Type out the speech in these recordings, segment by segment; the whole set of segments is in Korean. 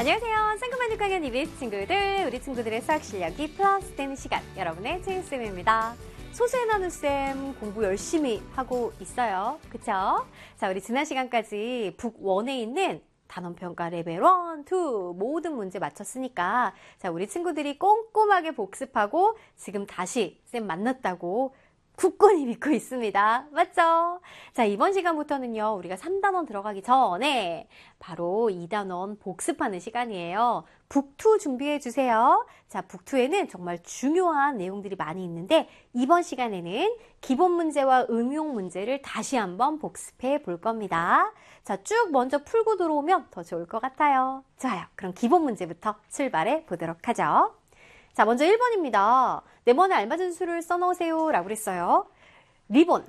안녕하세요. 상큼한 6학년 EBS 친구들, 우리 친구들의 수학 실력이 플러스 되는 시간, 여러분의 최은쌤입니다. 소수의 나눗셈 공부 열심히 하고 있어요. 그쵸? 자, 우리 지난 시간까지 북 1에 있는 단원평가 레벨 1, 2 모든 문제 맞췄으니까 자, 우리 친구들이 꼼꼼하게 복습하고 지금 다시 쌤 만났다고 굳건히 믿고 있습니다. 맞죠? 자, 이번 시간부터는요, 우리가 3단원 들어가기 전에 바로 2단원 복습하는 시간이에요. 북2 준비해 주세요. 자, 북2에는 정말 중요한 내용들이 많이 있는데 이번 시간에는 기본 문제와 응용 문제를 다시 한번 복습해 볼 겁니다. 자, 쭉 먼저 풀고 들어오면 더 좋을 것 같아요. 좋아요. 그럼 기본 문제부터 출발해 보도록 하죠. 자, 먼저 1번입니다. 네모네 알맞은 수를 써놓으세요 라고 그랬어요. 리본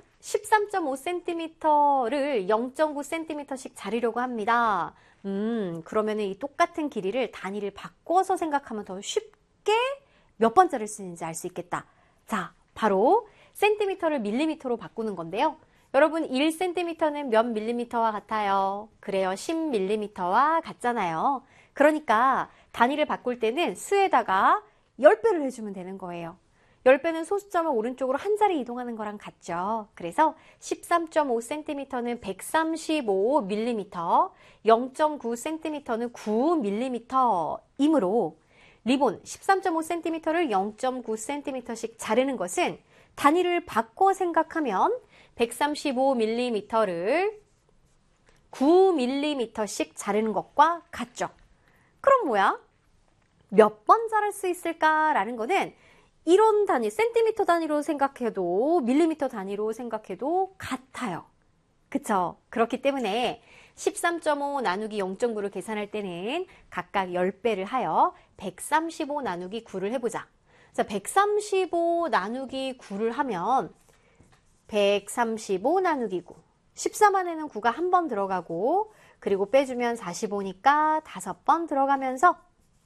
13.5cm를 0.9cm씩 자르려고 합니다. 그러면은 이 똑같은 길이를 단위를 바꿔서 생각하면 더 쉽게 몇 번째를 쓰는지 알 수 있겠다. 자, 바로 센티미터를 밀리미터로 바꾸는 건데요. 여러분 1cm는 몇 밀리미터와 같아요? 그래요. 10mm와 같잖아요. 그러니까 단위를 바꿀 때는 수에다가 10배를 해주면 되는 거예요. 10배는 소수점을 오른쪽으로 한 자리 이동하는 거랑 같죠. 그래서 13.5cm는 135mm, 0.9cm는 9mm이므로 리본 13.5cm를 0.9cm씩 자르는 것은 단위를 바꿔 생각하면 135mm를 9mm씩 자르는 것과 같죠. 그럼 뭐야? 몇 번 자를 수 있을까라는 거는 이런 단위, 센티미터 단위로 생각해도 밀리미터 단위로 생각해도 같아요. 그쵸? 그렇기 때문에 13.5 나누기 0.9를 계산할 때는 각각 10배를 하여 135 나누기 9를 해보자. 자, 135 나누기 9를 하면 135 나누기 9. 14만에는 9가 한 번 들어가고 그리고 빼주면 45니까 5번 들어가면서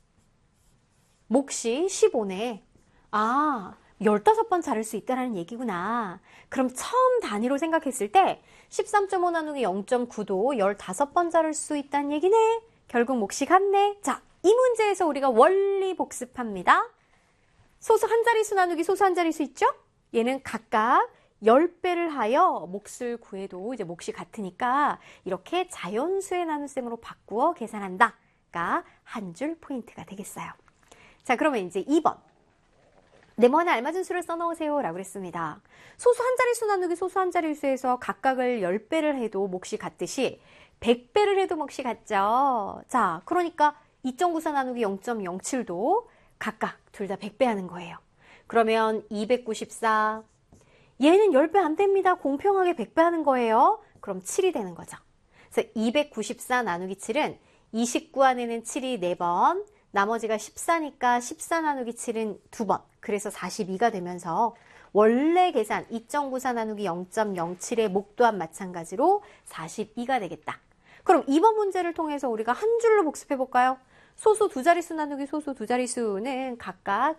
몫이 15네. 아, 15번 자를 수 있다는 얘기구나. 그럼 처음 단위로 생각했을 때 13.5 나누기 0.9도 15번 자를 수 있다는 얘기네. 결국 몫이 같네. 자, 이 문제에서 우리가 원리 복습합니다. 소수 한 자릿수 나누기 소수 한 자릿수 있죠? 얘는 각각 10배를 하여 몫을 구해도 이제 몫이 같으니까 이렇게 자연수의 나눗셈으로 바꾸어 계산한다가 한 줄 포인트가 되겠어요. 자, 그러면 이제 2번. 네모네 알맞은 수를 써놓으세요 라고 그랬습니다. 소수 한 자릿수 나누기 소수 한 자릿수에서 각각을 10배를 해도 몫이 같듯이 100배를 해도 몫이 같죠. 자, 그러니까 2.94 나누기 0.07도 각각 둘 다 100배 하는 거예요. 그러면 294. 얘는 10배 안 됩니다. 공평하게 100배 하는 거예요. 그럼 7이 되는 거죠. 그래서 294 나누기 7은 29 안에는 7이 4번, 나머지가 14니까 14 나누기 7은 2번. 그래서 42가 되면서 원래 계산 2.94 나누기 0.07의 목 또한 마찬가지로 42가 되겠다. 그럼 이번 문제를 통해서 우리가 한 줄로 복습해 볼까요? 소수 두 자릿수 나누기 소수 두 자릿수는 각각